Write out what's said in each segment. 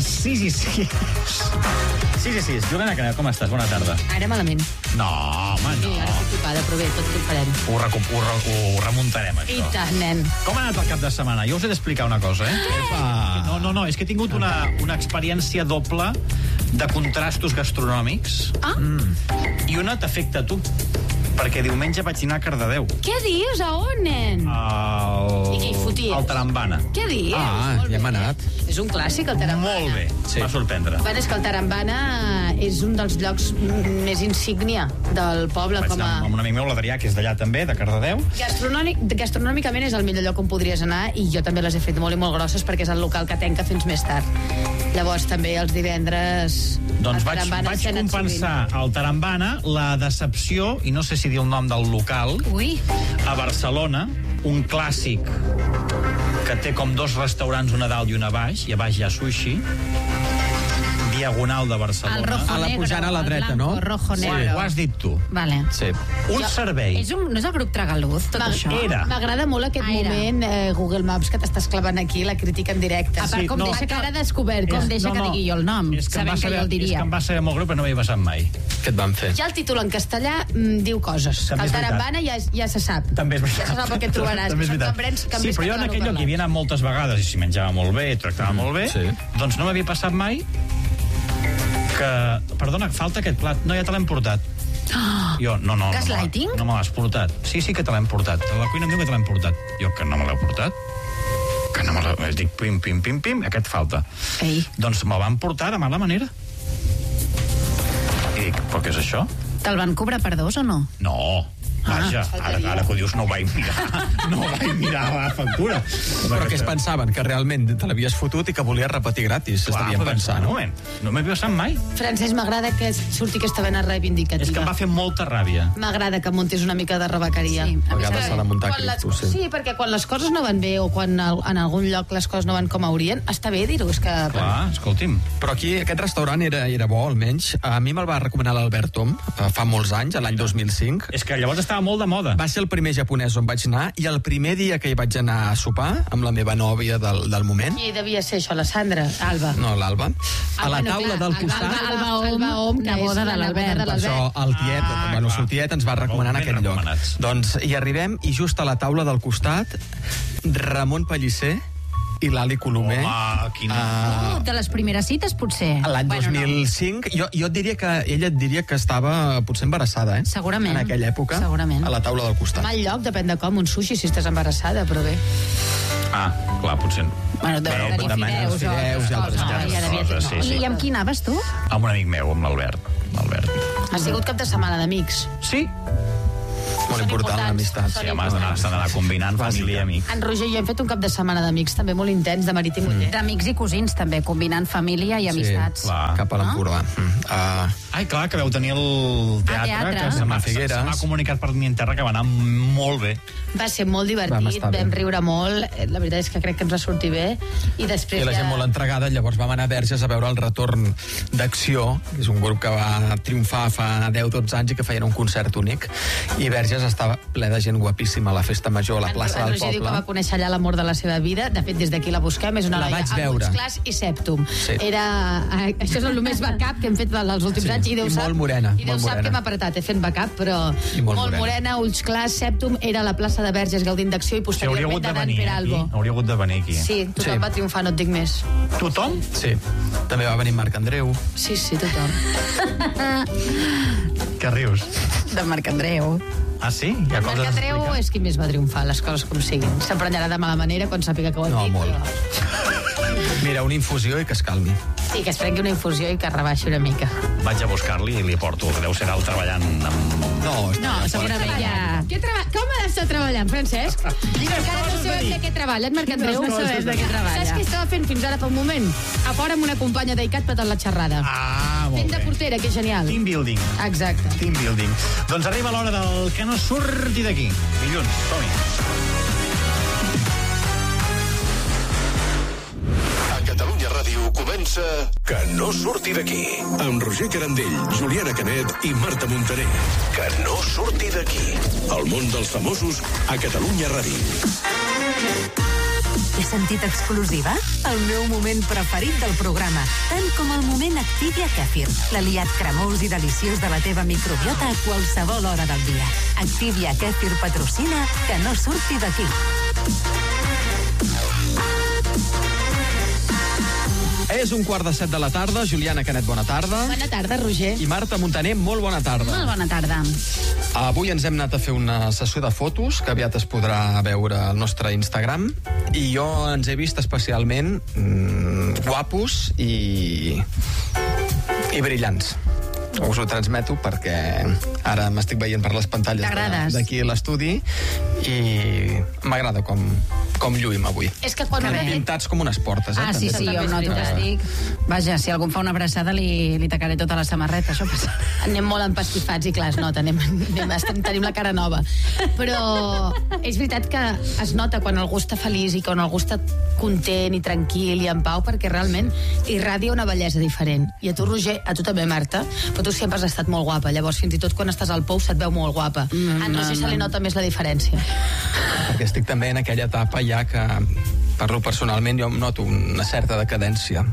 6 i 6. 6 i 6. Juliana Canet, com estàs? Bona tarda. Ara malament. No, home, no. Sí, ara estic topada, però bé, tot ho farem. Ho remuntarem, això. I tant, nen. Com ha anat el cap de setmana? Jo us he d'explicar una cosa, No, és que he tingut una experiència doble de contrastos gastronòmics. I una t'afecta a tu. Perquè diumenge vaig dinar a Cardedeu. Què dius? A on, nen? I què hi foties? Al Tarambana. Què dius? Ja hem anat. És un clàssic, el Tarambana. Molt bé, Sí. va sorprendre. Bueno, és que el Tarambana és un dels llocs més insígnia del poble. Vaig anar amb un amic meu, l'Adrià, que és d'allà també, de Cardedeu. Gastronòmicament és el millor lloc on podries anar, i jo també les he fet molt i molt grosses perquè és el local que tanca fins més tard. Llavors també els divendres... Doncs al vaig Tarambana s'hi ha anat compensar al Tarambana la decepció, i no sé si dir el nom del local, Ui, a Barcelona, un clàssic que té com 2 restaurants, una a dalt i una a baix, i a baix hi ha sushi, Diagonal de Barcelona. el rojo A la negro. pujant a la dreta, el blanco, no? rojo Sí, negro. ho has dit tu. Vale. Sí. Un servei. No és el grup Tragaluz, tot això? Era. M'agrada molt aquest moment, Google Maps, que t'estàs clavant aquí, la crítica en directe. A part, Sí, com no. deixa que ara descobert, com deixa que digui jo el nom, És que em va sabent que saber, jo el és que diria. em va saber molt greu, però no m'hi he passat mai. Què et van fer? Ja el títol en castellà diu coses. També El és veritat. Tarambana ja se sap. També és veritat. Ja se sap el que et trobaràs. També és Són veritat. cambrers Sí, que però jo en aquell lloc hi havia anat moltes vegades i s'hi menjava molt bé, tractava molt bé, sí. doncs no m'havia passat mai que... Perdona, falta aquest plat. No, ja te l'hem portat. Jo, no. Gaslighting? No me l'has portat. Sí, que te l'hem portat. A la cuina em diu que te l'hem portat. Jo, que no me l'heu portat. Que no me l'heu... Dic, pim, aquest falta. Ei. Doncs me'l van portar de mala manera. I dic, però què és això? Te'l van cobrar per 2 o no? No, vaja, ara que ho dius no ho vaig mirar. No vaig mirar la factura. Però què es pensaven? Que realment te l'havies fotut i que volies repetir gratis, estarien pensant, no? No m'he passat mai. Francesc, m'agrada que surti aquesta vena reivindicativa. És que em va fer molta ràbia. M'agrada que muntis una mica de rebequeria. A vegades s'ha de muntar Cristos, sí. Sí, perquè quan les coses no van bé o quan en algun lloc les coses no van com haurien, està bé dir-ho. És que... Clar, escolti'm. Però aquí aquest restaurant era bo, almenys. A mi me'l va recomanar l'Albert Tom fa molts anys, l'any 2005. És que llavors estava molt de moda. Va ser el primer japonès on vaig anar, i el primer dia que hi vaig anar a sopar amb la meva nòvia del moment, Qui devia ser això, la Sandra? Alba. no, l'Alba, a la taula del costat, Alba Om, que és la neboda de per això el tiet, el seu tiet ens va recomanar en Ben aquest lloc. recomanats. Doncs hi arribem, i just a la taula del costat, Ramon Pellicer i l'Ali Colomer. Home, quin... De les primeres cites, potser. L'any 2005, jo et diria que ella et diria que estava potser embarassada, Segurament. En aquella època, Segurament. a la taula del costat. Mal lloc, depèn de com, un sushi si estàs embarassada, però bé. Clar, potser... Bueno, tenir fideus i altres coses, sí. I amb qui anaves, tu? Amb un amic meu, amb l'Albert. Ha sigut cap de setmana d'amics. Sí? Molt important, l'amistat. Sí, home, s'ha d'anar combinant família i amic. En Roger i jo hem fet un cap de setmana d'amics també molt intens, de marit i muller. D'amics i cosins, també, combinant família i amistats. Sí, cap a l'Empordà. Ai, clar, que veu tenir el teatre, que se m'ha comunicat per mi en terra que va anar molt bé. Va ser molt Vam divertit, estar bé. vam riure molt, la veritat és que crec que ens va sortir bé, i després I la gent molt entregada, llavors vam anar a Verges a veure el retorn d'Acció, que és un grup que va triomfar fa 10-12 anys i que feien un concert únic, i Verges estava ple de gent guapíssima a la festa major, a la plaça en del Roger diu que va poble. conèixer allà l'amor de la seva vida, de fet des d'aquí la busquem, és una La noia vaig amb veure. ulls clars i sèptum. Sí. Això és el més backup que hem fet els últims Sí. anys, i Déu I sap, molt morena, i Déu molt sap morena. que m'ha apretat fent backup, però I molt molt morena, ulls clars, sèptum, era a la plaça de Verges gaudint d'acció i Sí, hauria hagut posteriorment de de Dan venir aquí. Peralbo. Hauria hagut de venir aquí. Sí, tothom Sí. va triomfar, no et dic més. Tothom? Sí, també va venir Marc Andreu. Sí, tothom. Que rius? De Marc Andreu. Ah, sí? Hi ha Marc coses a Andreu explicar? és qui més va triomfar, les coses com siguin. S'emprenyarà de mala manera quan sàpiga que ho hem No, dit. molt. Però... Mira, una infusió i que es calmi. Sí, que es prengui una infusió i que rebaixi una mica. Vaig a buscar-li i li porto, que deu ser alt treballant amb... No, No, segurament ja... Com ha d'estar treballant, Francesc? Encara no sabem de què treballes, Marc Andreu. No sabem de què treballa. Saps què estava fent fins ara fa un moment? A fora amb una companya d'ICAT patant la xerrada. Ah, molt Fent de bé. portera, que és genial. Team building. Exacte. Team building. Doncs arriba l'hora del que no surti d'aquí. Dilluns, som-hi. A Catalunya Ràdio comença Que no surti d'aquí. Amb Roger Carandell, Juliana Canet i Marta Montaner. Que no surti d'aquí. El món dels famosos a Catalunya Ràdio. He sentit exclusiva? El meu moment preferit del programa, tant com el moment Activia Kefir, l'aliat cremós i deliciós de la teva microbiota a qualsevol hora del dia. Activia Kefir patrocina Que no surti d'aquí. És 1:15 de la tarda. Juliana Canet, bona tarda. Bona tarda, Roger. I Marta Montaner, molt bona tarda. Molt bona tarda. Avui ens hem anat a fer una sessió de fotos que aviat es podrà veure al nostre Instagram i jo ens he vist especialment guapos i brillants. Us ho transmeto perquè ara m'estic veient per les pantalles d'aquí a l'estudi i m'agrada com lluïm avui. És que quan pintats com unes portes, Ah, sí, jo em noto que estic... Vaja, si algú em fa una abraçada li tacaré tota la samarreta, això passa. Anem molt empastifats i clar, es nota, tenim la cara nova. Però és veritat que es nota quan algú està feliç i quan algú està content i tranquil i en pau, perquè realment irradia una bellesa diferent. I a tu, Roger, a tu també, Marta, però tu sempre has estat molt guapa, llavors fins i tot quan estàs al pou se't veu molt guapa. A en Roger se li nota més la diferència. Perquè estic també en aquella etapa ja que, parlo personalment, jo em noto una certa decadència.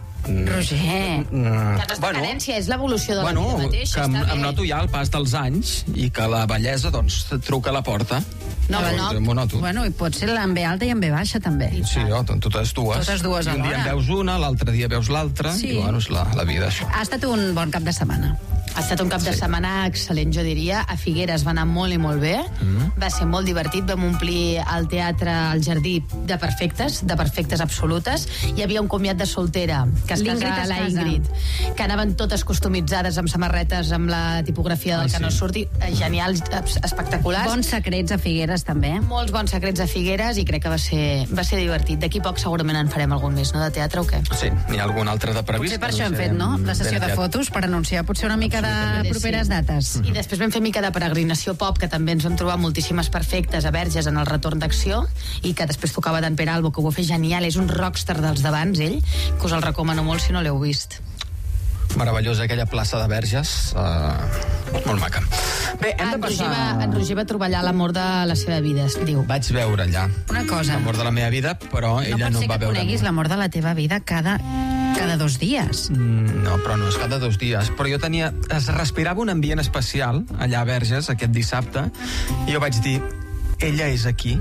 Roger. Que no és decadència, és l'evolució de la vida mateixa. Que em noto ja el pas dels anys i que la bellesa, doncs, truca a la porta. M'ho noto. Bueno, i pot ser en B alta i en B baixa, també. Sí, totes dues. Totes dues alhora. Un dia en veus una, l'altre dia veus l'altra, i bueno, és la vida, això. Ha estat un bon cap de setmana. Ha estat un cap de setmana excel·lent, jo diria. A Figueres va anar molt i molt bé. Va ser molt divertit. Vam omplir el teatre, el jardí, de perfectes absolutes. Hi havia un comiat de soltera, que es casa la Ingrid, que anaven totes customitzades amb samarretes amb la tipografia del Que no surti. Genials, espectaculars. Bons secrets a Figueres, també. Molts bons secrets a Figueres i crec que va ser divertit. D'aquí poc segurament en farem algun més, no? De teatre o què? Sí, n'hi ha algun altre de previst. Potser per això hem fet, no? La sessió de fotos per anunciar potser una mica de properes dates. I després vam fer mica de peregrinació pop, que també ens vam trobar moltíssimes perfectes a Verges en el retorn d'acció, i que després tocava d'en Pere Albo, que ho va fer genial. És un rockstar dels d'abans, ell, que us el recomano molt si no l'heu vist. Meravellosa aquella plaça de Verges, molt maca. Bé, hem de passar... En Roger va trobar allà l'amor de la seva vida, es diu. Vaig veure allà una cosa. L'amor de la meva vida, però ella no va veure... No pot ser que coneguis l'amor de la teva vida cada 2 dies. No, però no és cada 2 dies. Però jo es respirava un ambient especial allà a Verges aquest dissabte i jo vaig dir, ella és aquí,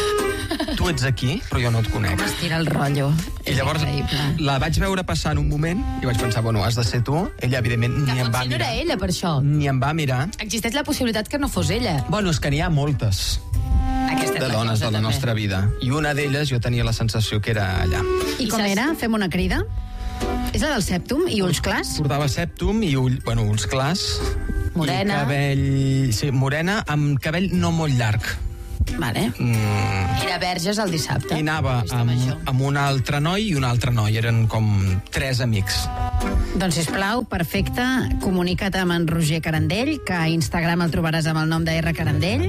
tu ets aquí, però jo no et conec. Com es tira el rotllo. I llavors la vaig veure passar en un moment i vaig pensar, bueno, has de ser tu. Ella, evidentment, ni em va mirar. No era ella, per això. Ni em va mirar. Existeix la possibilitat que no fos ella. Bueno, és que n'hi ha moltes de dones de la nostra vida. I una d'elles jo tenia la sensació que era allà. I com era? Fem una crida? És la del Septum i ulls clars? Portava Septum i ulls clars. Morena. I cabell... Sí, morena, amb cabell no molt llarg. Vale. Era Verges el dissabte. I anava amb un altre noi i un altre noi. Eren com 3 amics. Doncs, sisplau, perfecte. Comunica't amb en Roger Carandell, que a Instagram el trobaràs amb el nom de R. Carandell.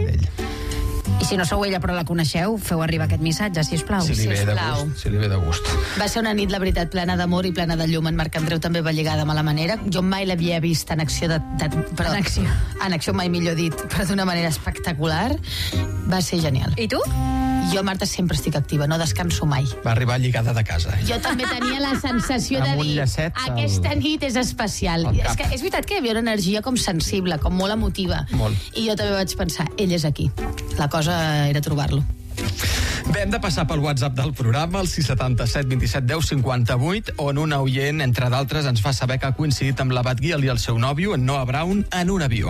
I si no sou ella però la coneixeu, feu arribar aquest missatge, sisplau. Si li ve de gust. Va ser una nit, la veritat, plena d'amor i plena de llum. En Marc Andreu també va lligar de mala manera. Jo mai l'havia vist en acció en acció mai millor dit, però d'una manera espectacular. Va ser genial. I tu? Jo, Marta, sempre estic activa, no descanso mai. Va arribar lligada de casa. Jo també tenia la sensació de dir, aquesta nit és especial. És veritat que hi havia una energia com sensible, com molt emotiva. I jo també vaig pensar, ell és aquí. La cosa era trobar-lo. Bé, hem de passar pel WhatsApp del programa, el 677 27 10 58, on un oient, entre d'altres, ens fa saber que ha coincidit amb la Batguiel i el seu nòvio, en Noah Brown, en un avió.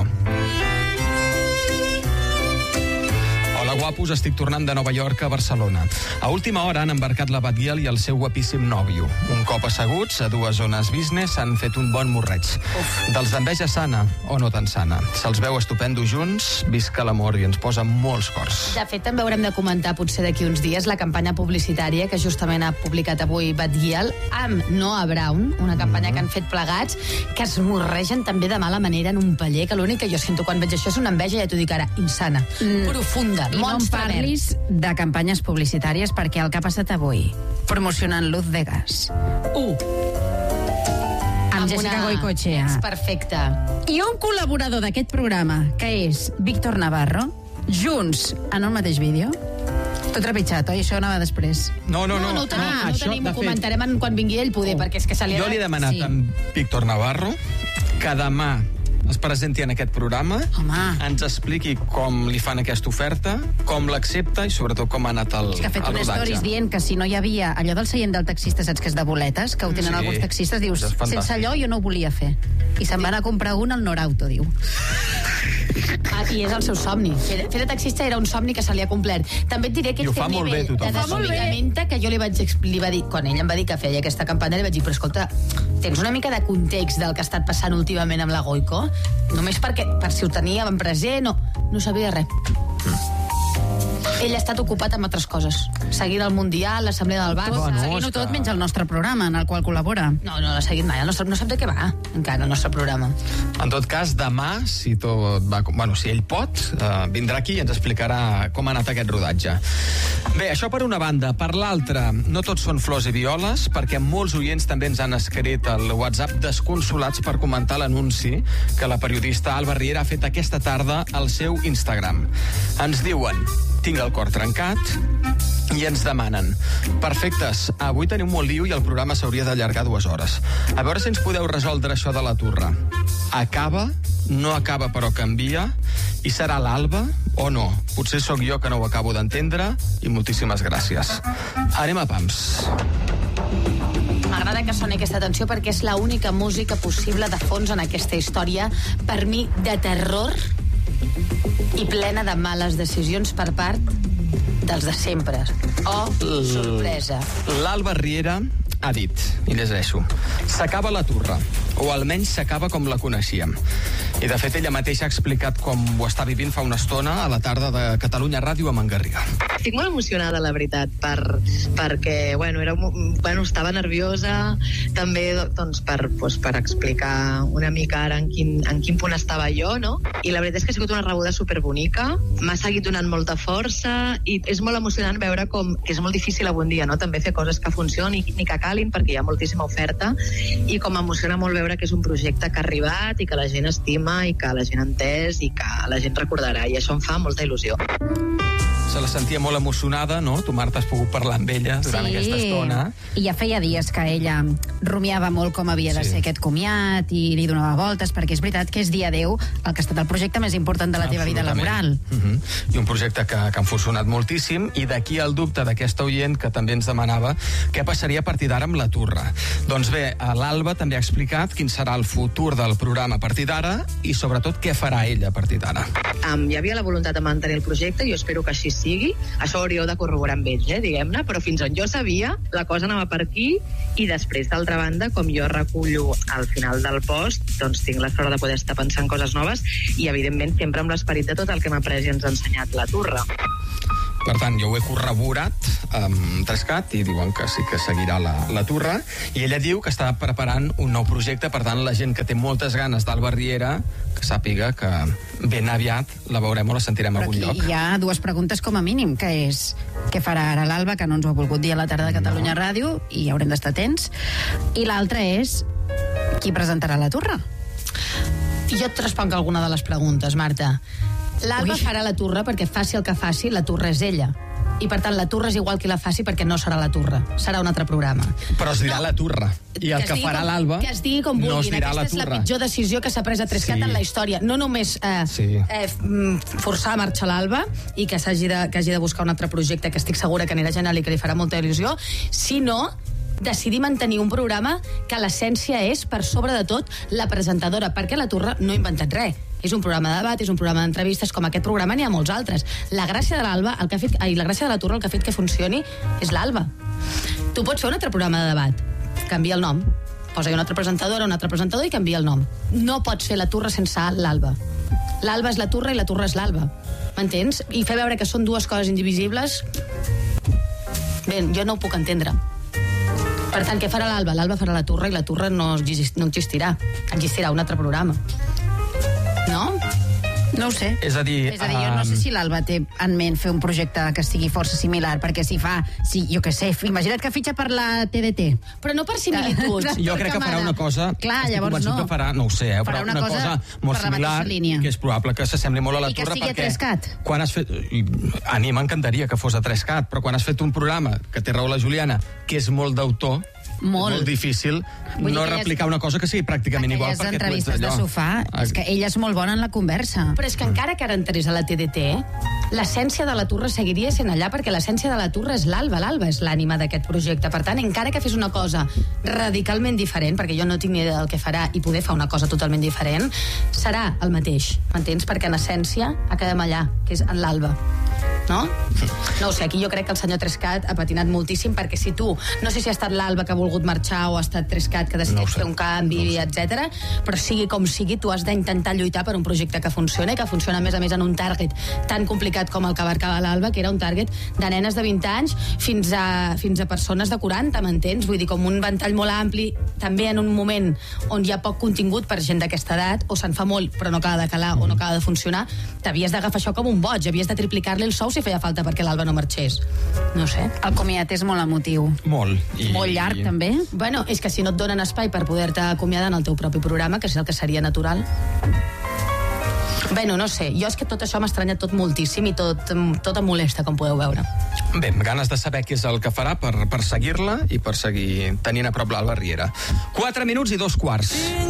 Hola, guapos, estic tornant de Nova York a Barcelona. A última hora han embarcat la Batguiel i el seu guapíssim nòvio. Un cop asseguts, a 2 zones business, han fet un bon morreig. Dels d'enveja sana, o no tan sana. Se'ls veu estupendo junts, visca l'amor i ens posa molts cors. De fet, també haurem de comentar, potser d'aquí uns dies, la campanya publicitària que justament ha publicat avui Batguiel amb Noah Brown, una campanya que han fet plegats, que es morregen també de mala manera en un paller, que l'únic que jo sento quan veig això és una enveja, ja t'ho dic ara, insana, profunda. I no em parlis de campanyes publicitàries, perquè el que ha passat avui, promocionant Luz de Gas. Amb Jessica Goicoechea. És perfecte. I un col·laborador d'aquest programa, que és Víctor Navarro, junts en un mateix vídeo. Tot trepitjat, oi? Això anava després. No ho tenim, ho comentarem quan vingui ell, poder, perquè és que se li ha... Jo li he demanat a Víctor Navarro que demà es presenti en aquest programa, ens expliqui com li fan aquesta oferta, com l'accepta i sobretot com ha anat el rodatge. És que ha fet unes stories dient que si no hi havia allò del seient del taxista, saps que és de boletes, que ho tenen alguns taxistes, dius, sense allò jo no ho volia fer. I se'n van a comprar un al Norauto, diu. I és el seu somni. Fer de taxista era un somni que se li ha complert. També et diré que aquest nivell de desenvolupament que jo li va dir, quan ell em va dir que feia aquesta campanya, li vaig dir, però escolta, tens una mica de context del que ha estat passant últimament amb la Goico? Només per si ho teníem present, no sabia res. Ell ha estat ocupat amb altres coses. Seguint el Mundial, l'Assemblea del Barça... Seguint-ho tot menys el nostre programa, en el qual col·labora. No l'ha seguit mai. No sap de què va, encara, el nostre programa. En tot cas, demà, si tot va... si ell pot, vindrà aquí i ens explicarà com ha anat aquest rodatge. Bé, això per una banda. Per l'altra, no tots són flors i violes, perquè molts oients també ens han escrit al WhatsApp desconsolats per comentar l'anunci que la periodista Alba Riera ha fet aquesta tarda al seu Instagram. Ens diuen: tinc el cor trencat, i ens demanen: perfectes, avui teniu molt liu i el programa s'hauria d'allargar 2 hores. A veure si ens podeu resoldre això de la turra. Acaba, no acaba però canvia, i serà l'Alba o no? Potser sóc jo que no ho acabo d'entendre, i moltíssimes gràcies. Anem a pams. M'agrada que soni aquesta atenció perquè és l'única música possible de fons en aquesta història, per mi, de terror i plena de males decisions per part dels de sempre. Sorpresa. L'Alba Riera ha dit, i llegeixo: s'acaba la turra, o almenys s'acaba com la coneixíem. I de fet ella mateixa ha explicat com ho està vivint fa una estona a la tarda de Catalunya Ràdio a Mangarriga. Estic molt emocionada, la veritat, perquè estava nerviosa, també doncs, per explicar una mica ara en quin punt estava jo, no? I la veritat és que ha sigut una rebuda superbonica, m'ha seguit donant molta força, i és molt emocionant veure com que és molt difícil avui en dia, no? També fer coses que funcionin ni que calin, perquè hi ha moltíssima oferta, i com emociona molt veure que és un projecte que ha arribat i que la gent estima i que la gent ha entès i que la gent recordarà, i això em fa molta il·lusió. Se la sentia molt emocionada, no? Tu, Marta, has pogut parlar amb ella durant aquesta estona. I ja feia dies que ella rumiava molt com havia de ser aquest comiat i li donava voltes, perquè és veritat que és dia 10 el que ha estat el projecte més important de la teva vida laboral. I un projecte que han funcionat moltíssim, i d'aquí el dubte d'aquesta oient que també ens demanava què passaria a partir d'ara amb la turra. Doncs bé, l'Alba també ha explicat quin serà el futur del programa a partir d'ara i sobretot què farà ella a partir d'ara. Hi havia la voluntat de mantenir el projecte, jo espero que així sigui. Això hauríeu de corroborar amb ells, diguem-ne, però fins on jo sabia, la cosa anava per aquí, i després, d'altra banda, com jo recullo al final del post, doncs tinc la sort de poder estar pensant coses noves i, evidentment, sempre amb l'esperit de tot el que m'ha après i ens ha ensenyat la turra. Per tant, jo ho he corroborat amb Trescat i diuen que sí que seguirà la turra, i ella diu que està preparant un nou projecte. Per tant, la gent que té moltes ganes d'Alba Riera, que sàpiga que ben aviat la veurem o la sentirem a algun lloc. Però aquí hi ha 2 preguntes com a mínim, que és què farà ara l'Alba, que no ens ho ha volgut dir a la tarda de Catalunya Ràdio, i haurem d'estar atents, i l'altra és qui presentarà la turra? Jo et responc alguna de les preguntes, Marta. L'Alba farà la turra perquè faci el que faci, la turra és ella. I, per tant, la turra és igual qui la faci perquè no serà la turra. Serà un altre programa. Però es dirà la turra. I el que farà l'Alba que es digui com vulguin. No es dirà la turra. Aquesta és la pitjor decisió que s'ha pres a Trescat en la història. No només forçar a marxar l'Alba i que hagi de buscar un altre projecte que estic segura que anirà genial i que li farà molta il·lusió, sinó decidir mantenir un programa que l'essència és, per sobre de tot, la presentadora, perquè la turra no ha inventat res. És un programa de debat, és un programa d'entrevistes, com aquest programa n'hi ha molts altres. La gràcia de l'Alba, la gràcia de la turra, el que ha fet que funcioni, és l'Alba. Tu pots fer un altre programa de debat, canvia el nom, posa-hi una altra presentadora, un altre presentador i canvia el nom. No pots fer la turra sense l'Alba. L'Alba és la turra i la turra és l'Alba. M'entens? I fer veure que són 2 coses indivisibles, bé, jo no ho puc entendre. Per tant, què farà l'Alba? L'Alba farà la turra i la turra no existirà. Existirà un altre programa. No? No ho sé. És a dir, jo no sé si l'Alba té en ment fer un projecte que sigui força similar, perquè jo què sé, imagina't que fitxa per la TDT. Però no per similitud. Jo crec que farà una cosa... Clar, estic llavors convençut que farà, no ho sé, farà una cosa molt per la similar, mateixa línia. que és probable que s'assembli molt a la I que Torre, sigui a perquè 3CAT. quan has fet... A mi m'encantaria que fos a 3CAT, però quan has fet un programa, que té raó la Juliana, que és molt d'autor, molt difícil no replicar una cosa que sigui pràcticament igual, perquè tu ets entrevistes de sofà, és que ella és molt bona en la conversa. Però és que encara que ara entrés a la TDT, l'essència de la Torre seguiria sent allà, perquè l'essència de la Torre és l'Alba. L'Alba és l'ànima d'aquest projecte. Per tant, encara que fes una cosa radicalment diferent, perquè jo no tinc ni idea del que farà i poder fer una cosa totalment diferent, serà el mateix, m'entens? Perquè en essència acabem allà, que és en l'Alba. No? No ho sé, aquí jo crec que el senyor 3CAT ha patinat moltíssim, perquè si tu, no sé si ha estat l'Alba que ha volgut marxar o ha estat 3CAT que ha decidit fer un canvi, etc. Però sigui com sigui, tu has d'intentar lluitar per un projecte que funciona i que funciona a més en un target tan complicat com el que abarcava l'Alba, que era un target de nenes de 20 anys fins a persones de 40, m'entens? Vull dir, com un ventall molt ampli, també en un moment on hi ha poc contingut per gent d'aquesta edat, o se'n fa molt però no acaba de calar o no acaba de funcionar, t'havies d'agafar això com un boig, havies de triplicar-li el sou si feia falta perquè l'Alba no marxés. No sé. El comiat és molt emotiu. Molt. Molt llarg, també. Bueno, és que si no et donen espai per poder-te acomiadar en el teu propi programa, que és el que seria natural. Bueno, no sé, jo és que tot això m'ha estranyat tot moltíssim i tot em molesta, com podeu veure. Bé, ganes de saber què és el que farà per seguir-la i per seguir tenint a prop l'Alba Riera. 4 minuts i 2 quarts.